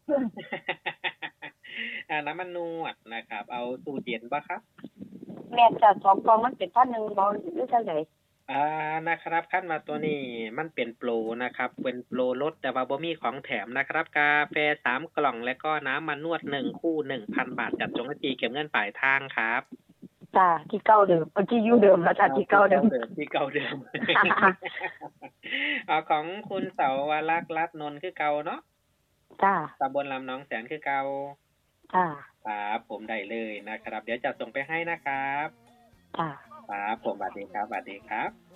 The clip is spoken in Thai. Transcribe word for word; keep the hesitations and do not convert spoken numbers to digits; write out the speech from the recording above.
อ่าน้ำมันนวดนะครับเอาสูตรเย็นป่ะครับแม่นจ้ะสองกล่องมันเป็นพันหนึ่งบ่หรือจังไดอ่านะครับขั้นมาตัวนี้มันเป็นโปรนะครับเป็นโปรลดแต่ว่าบ่มีของแถมนะครับกาแฟสามกล่องและก็น้ำมันนวดหนึ่งคู่หนึ่งพันบาทจัดจงทีเก็บเงินปลายทางครับจ้ะที่เก่าเดิมเอาที่อยู่เดิมแล้วจ้ะที่เก่าเดิมที่เก่าเดิมเอาของคุณเสาวรักษ์รัตน์นนท์คือเก่าเนาะจ้ะตำบลลำหนองแสนคือเก่าจ้ะครับผมได้เลยนะครับเดี๋ยวจะส่งไปให้นะครับจ้ะครับผมสวัสดีครับสวัสดีครับ